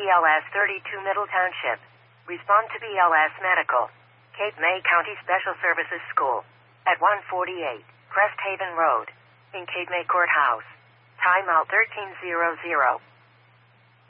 BLS 32 Middle Township. Respond to BLS Medical. Cape May County Special Services School. At 148 Crest Haven Road. In Cape May Courthouse. Timeout 1300.